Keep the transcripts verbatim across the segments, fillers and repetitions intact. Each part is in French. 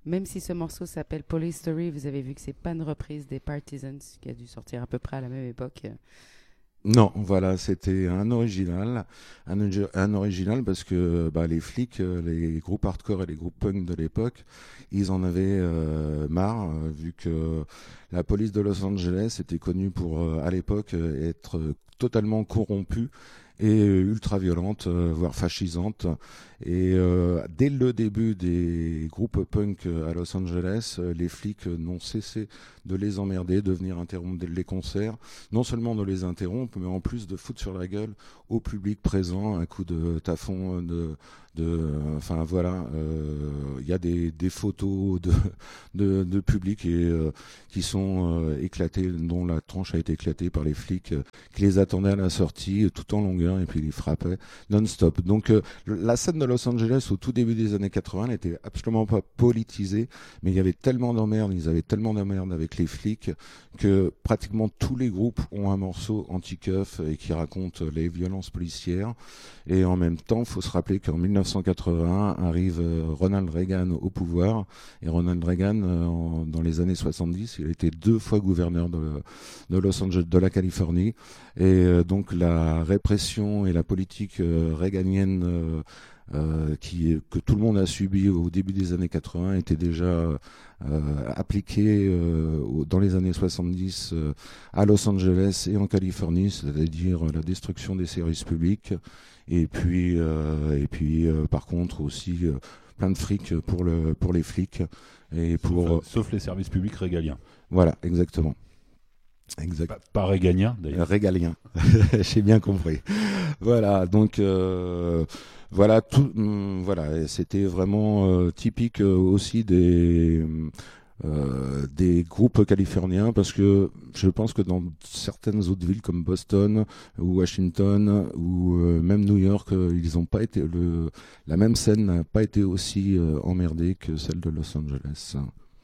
Même si ce morceau s'appelle Police Story, vous avez vu que c'est pas une reprise des Partisans qui a dû sortir à peu près à la même époque. Non, voilà, c'était un original, un, orgi- un original parce que bah, les flics, euh, les groupes hardcore et les groupes punk de l'époque, ils en avaient euh, marre, euh, vu que la police de Los Angeles était connue pour, euh, à l'époque, euh, être euh, totalement corrompue et euh, ultra violente, euh, voire fascisante. Et euh, dès le début des groupes punk euh, à Los Angeles, euh, les flics euh, n'ont cessé de les emmerder, de venir interrompre les concerts, non seulement de les interrompre, mais en plus de foutre sur la gueule au public présent un coup de tafon, de, de, enfin voilà, euh, il y a des, des photos de, de, de public et, euh, qui sont euh, éclatées, dont la tronche a été éclatée par les flics euh, qui les attendaient à la sortie euh, tout en longueur et puis ils frappaient non-stop. Donc euh, la scène de Los Angeles au tout début des années quatre-vingts n'était absolument pas politisée, mais il y avait tellement d'emmerdes, ils avaient tellement d'emmerdes avec les flics que pratiquement tous les groupes ont un morceau anti-keuf et qui raconte les violences policières. Et en même temps, il faut se rappeler qu'en mille neuf cent quatre-vingt-un arrive euh, Ronald Reagan au pouvoir. Et Ronald Reagan, euh, en- dans les années soixante-dix, il a été deux fois gouverneur de, de Los Angeles, de la Californie. Et euh, donc la répression et la politique euh, réganienne euh, euh, qui, que tout le monde a subi au début des années quatre-vingts était déjà euh, appliquée euh, au- dans les années soixante-dix euh, à Los Angeles et en Californie, c'est-à-dire la destruction des services publics et puis, euh, et puis euh, par contre aussi euh, plein de fric pour, le, pour les flics et pour... Sauf, sauf les services publics régaliens. Voilà, exactement. Exact. Pas, pas régaliens d'ailleurs. Régalien, j'ai bien compris. Voilà, donc euh, voilà, tout, hum, voilà, et c'était vraiment euh, typique euh, aussi des euh, des groupes californiens parce que je pense que dans certaines autres villes comme Boston ou Washington ou euh, même New York, euh, ils ont pas été le la même scène n'a pas été aussi euh, emmerdée que celle de Los Angeles.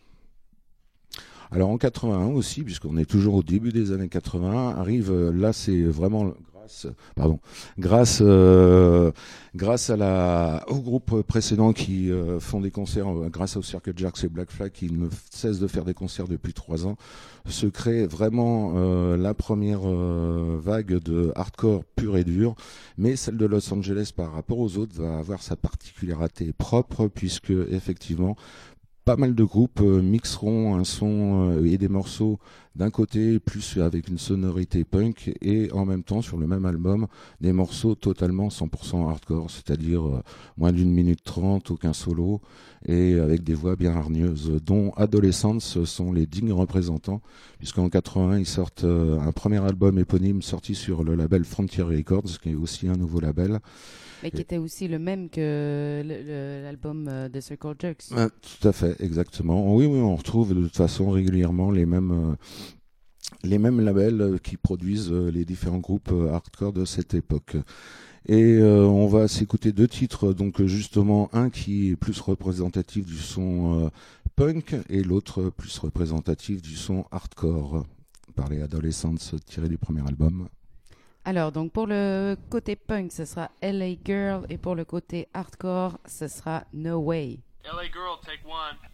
Alors en quatre-vingt-un aussi, puisqu'on est toujours au début des années quatre-vingts, arrive, euh, là c'est vraiment grâce, pardon, grâce, euh, grâce à la, au groupe précédent qui euh, font des concerts, euh, grâce au Circle Jerks et Black Flag qui ne cessent de faire des concerts depuis trois ans, se crée vraiment euh, la première euh, vague de hardcore pur et dur, mais celle de Los Angeles par rapport aux autres va avoir sa particularité propre puisque effectivement pas mal de groupes euh, mixeront un son euh, et des morceaux d'un côté, plus avec une sonorité punk, et en même temps, sur le même album, des morceaux totalement cent pour cent hardcore, c'est-à-dire euh, moins d'une minute trente, aucun solo, et avec des voix bien hargneuses, dont Adolescents sont les dignes représentants, puisqu'en quatre-vingts, ils sortent euh, un premier album éponyme sorti sur le label Frontier Records, qui est aussi un nouveau label. Mais qui était aussi le même que le- le- l'album euh, de Circle Jerks. Ah, tout à fait, exactement. Oui, oui, on retrouve de toute façon régulièrement les mêmes, euh, les mêmes labels euh, qui produisent euh, les différents groupes euh, hardcore de cette époque. Et euh, on va s'écouter deux titres, donc euh, justement un qui est plus représentatif du son euh, punk et l'autre plus représentatif du son hardcore, par les Adolescents tirés du premier album. Alors, donc pour le côté punk, ce sera L A Girl et pour le côté hardcore, ce sera No Way. L A girl, take one.